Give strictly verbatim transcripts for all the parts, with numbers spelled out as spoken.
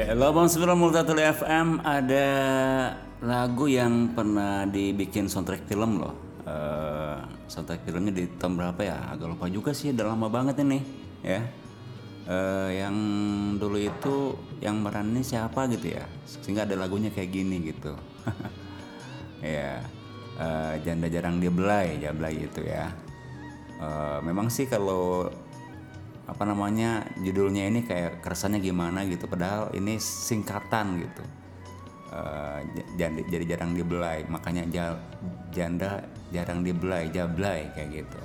delapan puluh sembilan Multatul F M ada lagu yang pernah dibikin soundtrack film loh. Eh, soundtrack filmnya di tahun berapa ya? Agak lupa juga sih, udah lama banget ini ya. Eh, yang dulu itu yang meranin siapa gitu ya, sehingga ada lagunya kayak gini gitu. Ya, eh, janda jarang dibelai, jablay gitu ya. Eh, memang sih kalau apa namanya judulnya ini kayak keresannya gimana gitu, padahal ini singkatan gitu. Eh, j- jadi jadi jarang dibelai, makanya ja- janda jarang dibelai, jablay kayak gitu.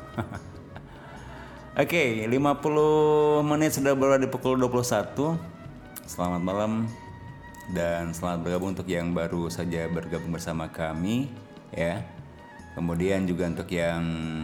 Oke, lima puluh menit sudah berada di pukul dua puluh satu. Selamat malam dan selamat bergabung untuk yang baru saja bergabung bersama kami ya. Kemudian juga untuk yang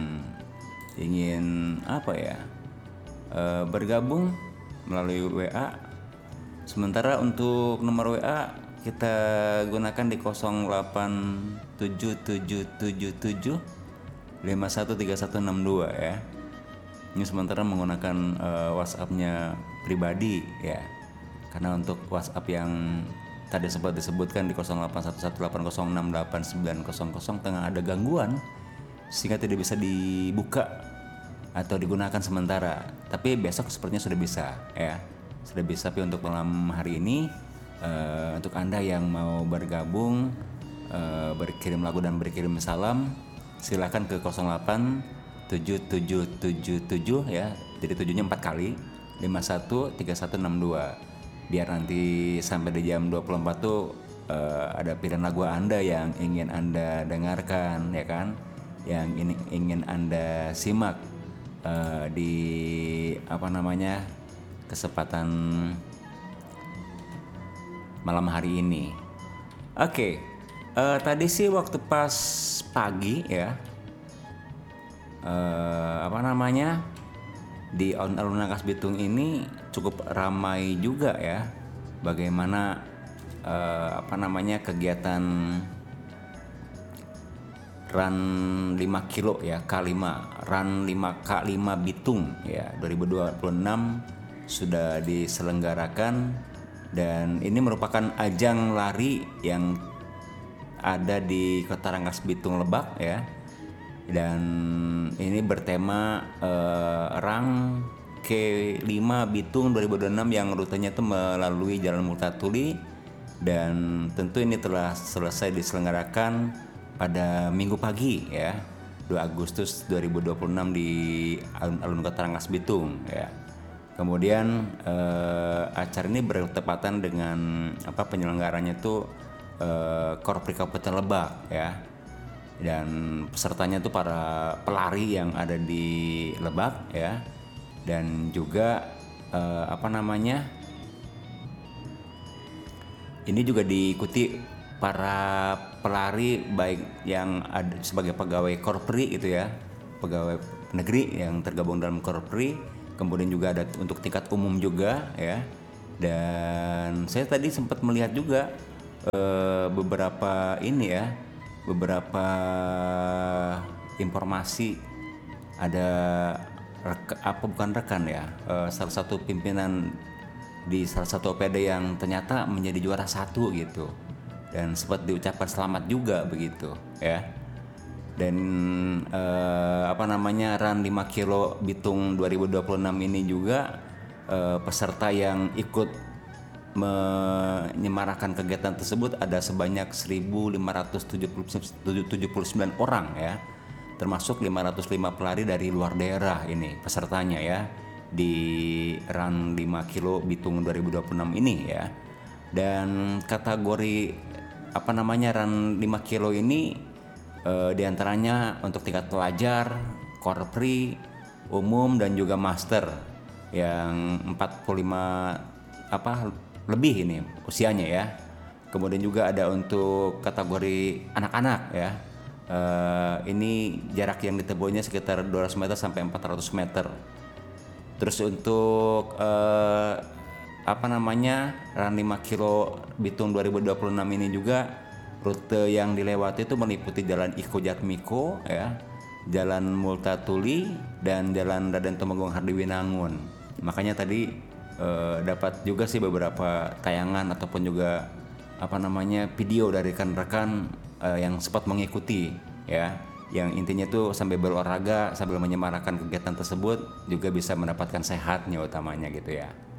ingin apa ya? eh, bergabung melalui W A. Sementara untuk nomor W A kita gunakan di nol delapan tujuh tujuh tujuh tujuh lima satu tiga satu enam dua ya. Ini sementara menggunakan eh, WhatsApp-nya pribadi ya. Karena untuk WhatsApp yang tadi sempat disebutkan di nol delapan satu satu delapan nol enam delapan sembilan nol nol tengah ada gangguan sehingga tidak bisa dibuka atau digunakan sementara. Tapi besok sepertinya sudah bisa ya. Sudah bisa, tapi untuk malam hari ini eh, untuk Anda yang mau bergabung eh, berkirim lagu dan berkirim salam, silakan ke nol delapan tujuh tujuh tujuh tujuh ya. Jadi tujuhnya empat kali, lima satu tiga satu enam dua. Biar nanti sampai di jam dua puluh empat tuh eh, ada pilihan lagu Anda yang ingin Anda dengarkan ya kan, yang ini ingin Anda simak eh, di apa namanya kesempatan malam hari ini. Oke, eh, tadi sih waktu pas pagi ya, eh, apa namanya di alun-alun Rangkas Bitung ini cukup ramai juga ya. Bagaimana eh, apa namanya kegiatan Run lima kilo ya, K lima, Run lima K lima Bitung ya, dua ribu dua puluh enam sudah diselenggarakan. Dan ini merupakan ajang lari yang ada di Kota Rangkas Bitung Lebak ya. Dan ini bertema eh, Rang K lima Bitung dua ribu dua puluh enam yang rutenya itu melalui Jalan Multatuli. Dan tentu ini telah selesai diselenggarakan pada Minggu pagi ya, dua Agustus dua ribu dua puluh enam di alun-alun Kota Rangkas Bitung ya. Kemudian eh, acara ini bertepatan dengan apa penyelenggaranya itu eh, Korpri Kabupaten Lebak ya. Dan pesertanya itu para pelari yang ada di Lebak ya. Dan juga eh, apa namanya ini juga diikuti para pelari baik yang ada sebagai pegawai Korpri gitu ya, pegawai negeri yang tergabung dalam Korpri, kemudian juga ada untuk tingkat umum juga ya. Dan saya tadi sempat melihat juga eh, beberapa ini ya, beberapa informasi ada reka, apa bukan rekan ya, eh, salah satu pimpinan di salah satu O P D yang ternyata menjadi juara satu gitu, dan sempat diucapkan selamat juga begitu ya. Dan eh, apa namanya Run lima kilo Bitung dua ribu dua puluh enam ini juga eh, peserta yang ikut menyemarakan kegiatan tersebut ada sebanyak seribu lima ratus tujuh puluh sembilan orang ya, termasuk lima ratus lima pelari dari luar daerah ini pesertanya ya di Run lima kilo Bitung dua ribu dua puluh enam ini ya. Dan kategori apa namanya Run lima kilo ini eh, diantaranya untuk tingkat pelajar, korpri, umum dan juga master yang empat puluh lima apa lebih ini usianya ya. Kemudian juga ada untuk kategori anak-anak ya. Eh, ini jarak yang ditempuhnya sekitar dua ratus meter sampai empat ratus meter. Terus untuk eh, apa namanya Run lima kilo Bitung dua ribu dua puluh enam ini juga rute yang dilewati itu meliputi Jalan Iko Jatmiko ya, Jalan Multatuli dan Jalan Raden Tumenggung Hardiwinangun. Makanya tadi eh, dapat juga sih beberapa tayangan ataupun juga apa namanya video dari rekan-rekan eh, yang sempat mengikuti ya, yang intinya tuh sambil berolahraga sambil menyemarakan kegiatan tersebut juga bisa mendapatkan sehatnya utamanya gitu ya.